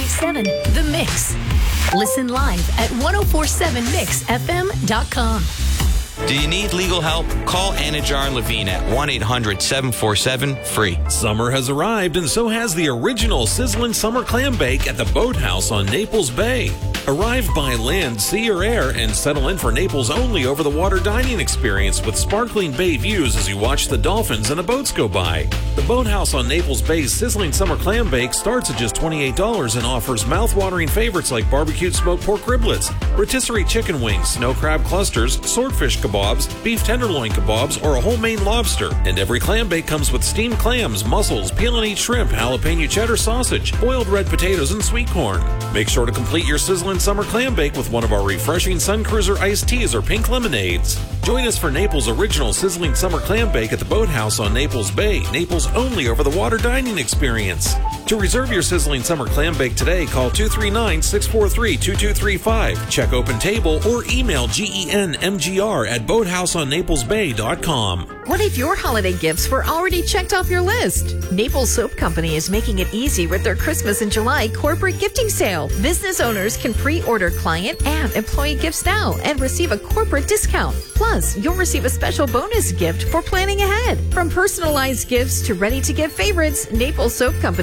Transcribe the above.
1047 The Mix. Listen live at 1047mixfm.com. Do you need legal help? Call Anajar and Levine at 1-800-747-FREE. Summer has arrived, and so has the original sizzling summer clam bake at the Boathouse on Naples Bay. Arrive by land, sea, or air and settle in for Naples' only over-the-water dining experience with sparkling bay views as you watch the dolphins and the boats go by. The Boathouse on Naples Bay's sizzling summer clam bake starts at just $28 and offers mouth-watering favorites like barbecued smoked pork riblets, rotisserie chicken wings, snow crab clusters, swordfish kebabs, beef tenderloin kebabs, or a whole Maine lobster. And every clam bake comes with steamed clams, mussels, peel and eat shrimp, jalapeno cheddar sausage, boiled red potatoes, and sweet corn. Make sure to complete your sizzling summer clam bake with one of our refreshing Sun Cruiser iced teas or pink lemonades. Join us for Naples' original sizzling summer clam bake at the Boathouse on Naples Bay, Naples' only over-the-water dining experience. To reserve your sizzling summer clam bake today, call 239-643-2235. Check Open Table or email GENMGR@boathouseonnaplesbay.com. What if your holiday gifts were already checked off your list? Naples Soap Company is making it easy with their Christmas in July corporate gifting sale. Business owners can pre-order client and employee gifts now and receive a corporate discount. Plus, you'll receive a special bonus gift for planning ahead. From personalized gifts to ready-to-give favorites, Naples Soap Company